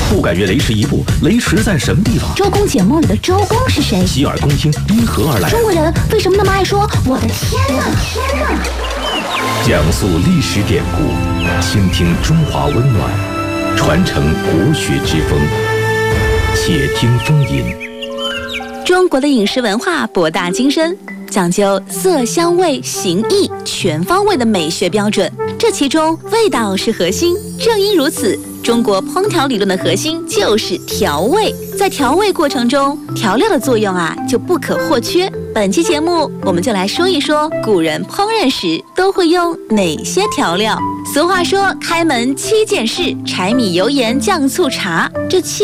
不敢越雷池一步，雷池在什么地方？ 周公解梦里的周公是谁？ 洗耳恭听，因何而来？ 中国人为什么那么爱说我的天哪？ 讲述历史典故，倾听中华温暖，传承国学之风。且听风吟。 中国的饮食文化博大精深，讲究色香味形意全方位的美学标准，这其中味道是核心。正因如此，中国烹调理论的核心就是调味。在调味过程中，调料的作用就不可或缺。本期节目我们就来说一说古人烹饪时都会用哪些调料。俗话说，开门7件事，柴米油盐酱醋茶。这7